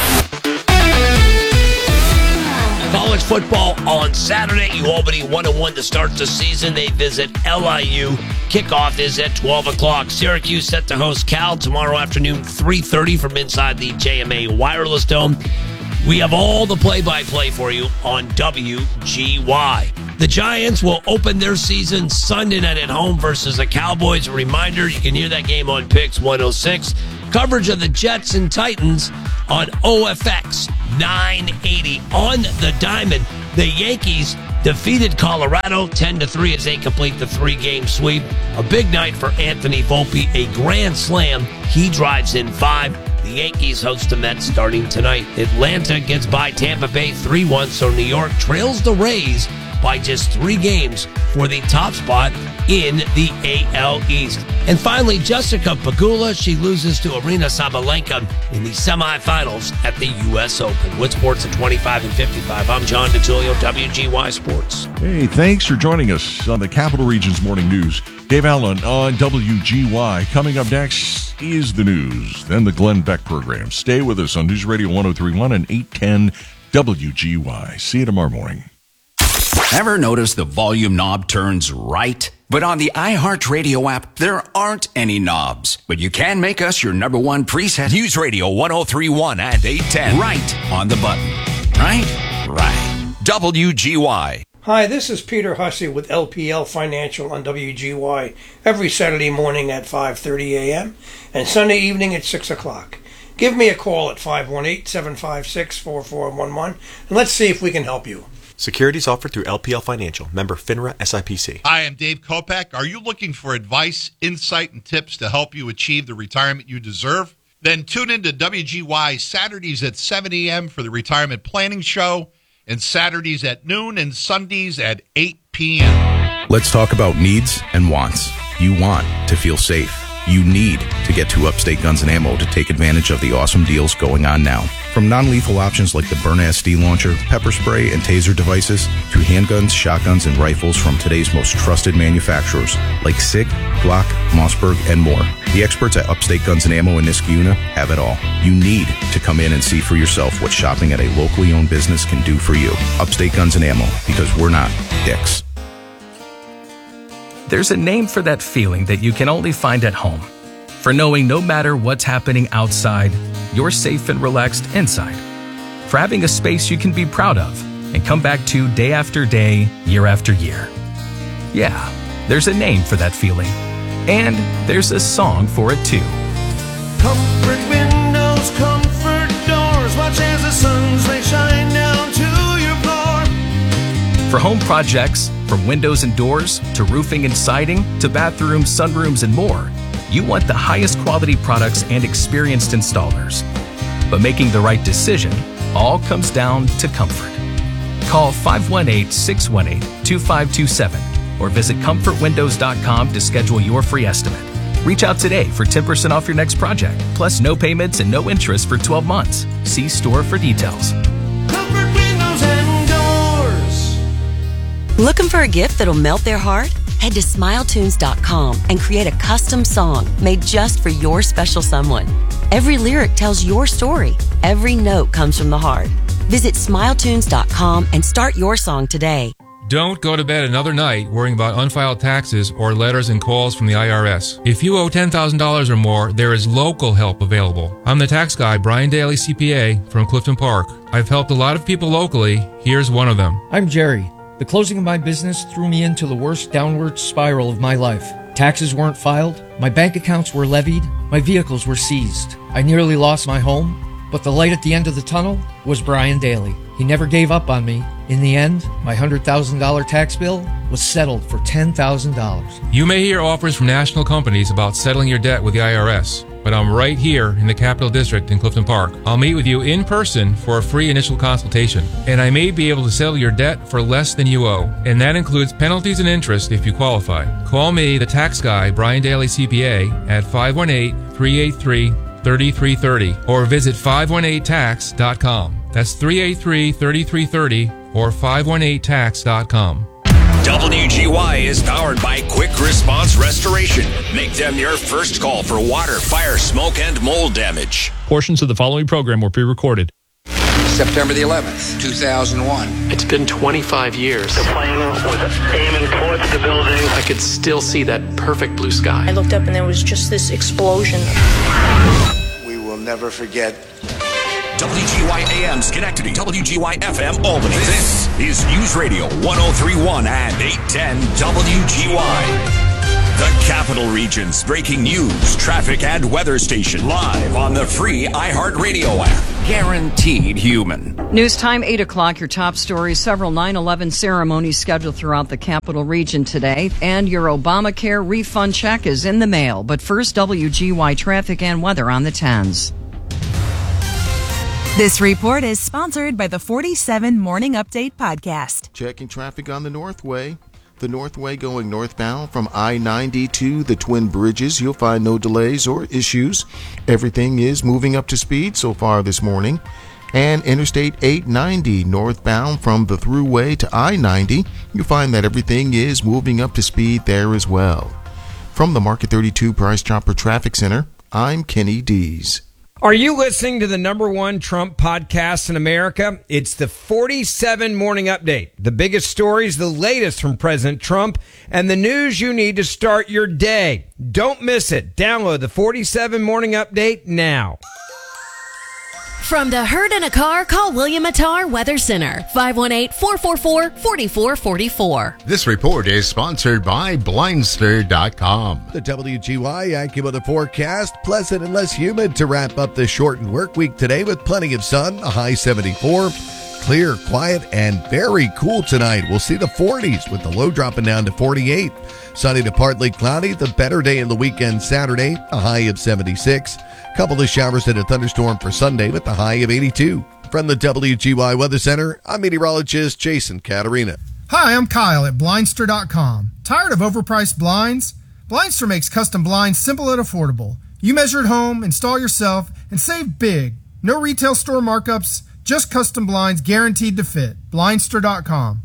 College football on Saturday. Albany one and one to start the season. They visit L I U. Kickoff is at twelve o'clock. Syracuse set to host Cal tomorrow afternoon, three thirty from inside the J M A Wireless Dome. We have all the play-by-play for you on W G Y. The Giants will open their season Sunday night at home versus the Cowboys. A reminder, you can hear that game on Pix one oh six. Coverage of the Jets and Titans on O F X nine eighty. On the diamond, the Yankees defeated Colorado ten to three as they complete the three-game sweep. A big night for Anthony Volpe, a grand slam. He drives in five. The Yankees host the Mets starting tonight. Atlanta gets by Tampa Bay three one, so New York trails the Rays by just three games for the top spot in the A L East. And finally, Jessica Pegula, she loses to Arina Sabalenka in the semifinals at the U S Open. With sports at twenty-five and fifty-five, I'm John DiTullio, W G Y Sports.
Hey, thanks for joining us on the Capital Region's Morning News. Dave Allen on W G Y. Coming up next is the news, then the Glenn Beck program. Stay with us on News Radio one oh three point one and eight ten W G Y. See you tomorrow morning.
Ever notice the volume knob turns right? But on the iHeartRadio app, there aren't any knobs. But you can make us your number one preset. News Radio one oh three point one and eight ten. Right on the button. Right? Right. W G Y.
Hi, this is Peter Hussey with L P L Financial on W G Y every Saturday morning at five thirty a.m. and Sunday evening at six o'clock. Give me a call at five one eight, seven five six, four four one one and let's see if we can help you.
Securities offered through L P L Financial, member FINRA S I P C.
Hi, I'm Dave Kopak. Are you looking for advice, insight, and tips to help you achieve the retirement you deserve? Then tune in to W G Y Saturdays at seven a.m. for the Retirement Planning Show, and Saturdays at noon and Sundays at eight p.m.
Let's talk about needs and wants. You want to feel safe. You need to get to Upstate Guns and Ammo to take advantage of the awesome deals going on now. From non-lethal options like the Byrna S D launcher, pepper spray, and taser devices, to handguns, shotguns, and rifles from today's most trusted manufacturers like SIG, Glock, Mossberg, and more. The experts at Upstate Guns and Ammo in Niskayuna have it all. You need to come in and see for yourself what shopping at a locally owned business can do for you. Upstate Guns and Ammo, because we're not dicks.
There's a name for that feeling that you can only find at home. For knowing no matter what's happening outside, you're safe and relaxed inside. For having a space you can be proud of and come back to day after day, year after year. Yeah, there's a name for that feeling. And there's a song for it too.
Comfort windows, comfort doors, watch as the sun's rays shine down to your floor.
For home projects, from windows and doors to roofing and siding to bathrooms, sunrooms, and more, you want the highest quality products and experienced installers. But making the right decision all comes down to comfort. Call five one eight, six one eight, two five two seven or visit comfort windows dot com to schedule your free estimate. Reach out today for ten percent off your next project, plus no payments and no interest for twelve months. See store for details.
Comfort windows and doors.
Looking for a gift that'll melt their heart? Head to smile tunes dot com and create a custom song made just for your special someone. Every lyric tells your story. Every note comes from the heart. Visit smile tunes dot com and start your song today.
Don't go to bed another night worrying about unfiled taxes or letters and calls from the I R S. If you owe ten thousand dollars or more, there is local help available. I'm the tax guy, Brian Daly, C P A, from Clifton Park. I've helped a lot of people locally. Here's one of them.
I'm Jerry. The closing of my business threw me into the worst downward spiral of my life. Taxes weren't filed, my bank accounts were levied, my vehicles were seized. I nearly lost my home, but the light at the end of the tunnel was Brian Daly. He never gave up on me. In the end, my one hundred thousand dollars tax bill was settled for ten thousand dollars.
You may hear offers from national companies about settling your debt with the I R S, but but I'm right here in the Capital District in Clifton Park. I'll meet with you in person for a free initial consultation, and I may be able to settle your debt for less than you owe, and that includes penalties and interest if you qualify. Call me, the tax guy, Brian Daly C P A, at five one eight, three eight three, three three three zero or visit five one eight tax dot com. That's three eight three, three three three zero or five one eight tax dot com.
W G Y is powered by Quick Response Restoration. Make them your first call for water, fire, smoke, and mold damage.
Portions of the following program were pre-recorded.
September the eleventh, two thousand one.
It's been twenty-five years.
The plane was aiming towards the building.
I could still see that perfect blue sky.
I looked up and there was just this explosion.
We will never forget.
W G Y A M Schenectady, W G Y F M Albany. This is News Radio one oh three point one and eight ten W G Y. The Capital Region's breaking news, traffic, and weather station live on the free iHeartRadio app. Guaranteed human.
News time, eight o'clock. Your top stories. Several nine eleven ceremonies scheduled throughout the Capital Region today. And your Obamacare refund check is in the mail. But first, W G Y traffic and weather on the tens.
This report is sponsored by the forty-seven Morning Update podcast.
Checking traffic on the Northway. The Northway going northbound from I ninety to the Twin Bridges. You'll find no delays or issues. Everything is moving up to speed so far this morning. And Interstate eight ninety northbound from the Thruway to I ninety. You'll find that everything is moving up to speed there as well. From the Market thirty-two Price Chopper Traffic Center, I'm Kenny Dees.
Are you listening to the number one Trump podcast in America? It's the forty-seven Morning Update. The biggest stories, the latest from President Trump, and the news you need to start your day. Don't miss it. Download the forty-seven Morning Update now.
From the herd in a car, call William Attar Weather Center, five one eight, four four four, four four four four.
This report is sponsored by Blindster dot com.
The W G Y AccuWeather forecast, pleasant and less humid to wrap up the shortened work week today with plenty of sun, a high seventy-four. Clear, quiet, and very cool tonight. We'll see the forties with the low dropping down to forty-eight. Sunny to partly cloudy, the better day in the weekend Saturday, a high of seventy-six. Couple of showers and a thunderstorm for Sunday with a high of eighty-two. From the W G Y Weather Center, I'm meteorologist Jason Caterina.
Hi, I'm Kyle at Blindster dot com. Tired of overpriced blinds? Blindster makes custom blinds simple and affordable. You measure at home, install yourself, and save big. No retail store markups, just custom blinds guaranteed to fit. Blindster dot com.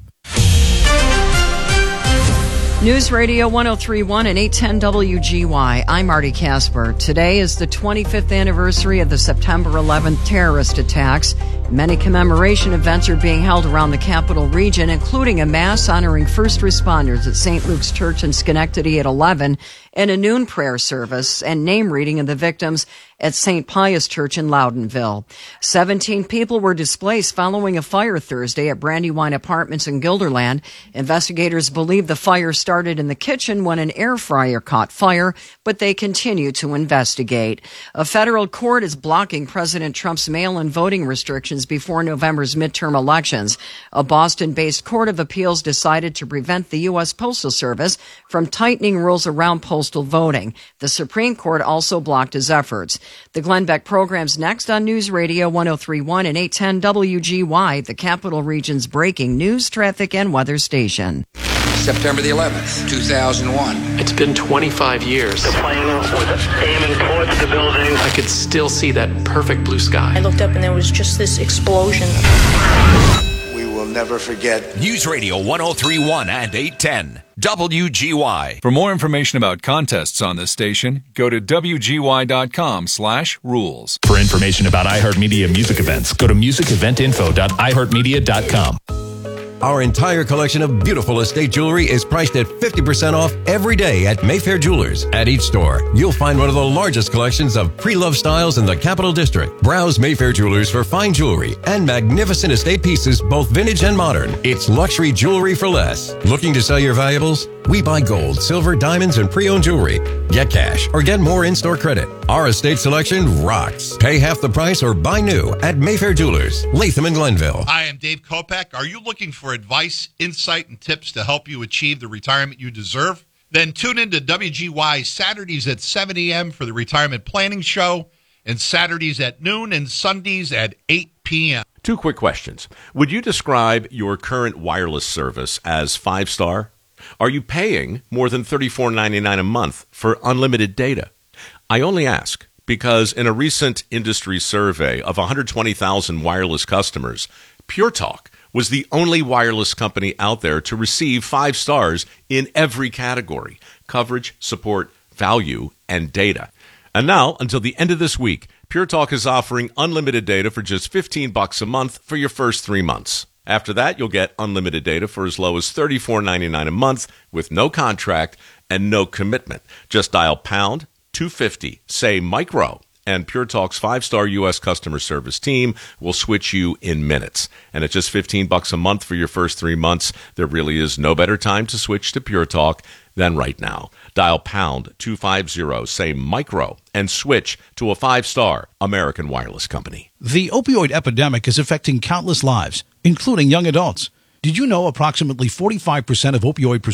News Radio one oh three point one and eight ten W G Y. I'm Marty Casper. Today is the twenty-fifth anniversary of the September eleventh terrorist attacks. Many commemoration events are being held around the Capital Region, including a mass honoring first responders at Saint Luke's Church in Schenectady at eleven, and a noon prayer service and name reading of the victims at Saint Pius Church in Loudonville. Seventeen people were displaced following a fire Thursday at Brandywine Apartments in Guilderland. Investigators believe the fire started in the kitchen when an air fryer caught fire, but they continue to investigate. A federal court is blocking President Trump's mail-in voting restrictions before November's midterm elections. A Boston-based court of appeals decided to prevent the U S Postal Service from tightening rules around postal voting. The Supreme Court also blocked his efforts. The Glenn Beck program's next on News Radio one oh three point one and eight ten W G Y, the Capital Region's breaking news, traffic, and weather station.
September the eleventh, two thousand one.
It's been twenty-five years.
The plane was aiming towards the building.
I could still see that perfect blue sky.
I looked up and there was just this explosion.
We will never forget.
News Radio one oh three point one and eight ten W G Y.
For more information about contests on this station, go to W G Y dot com slash rules.
For information about iHeartMedia music events, go to music event info dot i heart media dot com.
Our entire collection of beautiful estate jewelry is priced at fifty percent off every day at Mayfair Jewelers. At each store, you'll find one of the largest collections of pre-loved styles in the Capital District. Browse Mayfair Jewelers for fine jewelry and magnificent estate pieces, both vintage and modern. It's luxury jewelry for less. Looking to sell your valuables? We buy gold, silver, diamonds, and pre-owned jewelry. Get cash or get more in-store credit. Our estate selection rocks. Pay half the price or buy new at Mayfair Jewelers, Latham and Glenville.
Hi, I'm Dave Kopak. Are you looking for advice, insight, and tips to help you achieve the retirement you deserve? Then tune in to W G Y Saturdays at seven a.m. for the Retirement Planning Show, and Saturdays at noon and Sundays at eight p.m.
Two quick questions. Would you describe your current wireless service as five-star? Are you paying more than thirty-four ninety-nine a month for unlimited data? I only ask because in a recent industry survey of one hundred twenty thousand wireless customers, Pure Talk was the only wireless company out there to receive five stars in every category: coverage, support, value, and data. And now, until the end of this week, Pure Talk is offering unlimited data for just fifteen bucks a month for your first three months. After that, you'll get unlimited data for as low as thirty-four ninety-nine a month with no contract and no commitment. Just dial pound two fifty, say micro, and Pure Talk's five-star U S customer service team will switch you in minutes. And at just fifteen bucks a month for your first three months, there really is no better time to switch to Pure Talk than right now. Dial pound two fifty, say micro, and switch to a five-star American wireless company.
The opioid epidemic is affecting countless lives, including young adults. Did you know approximately forty-five percent of opioid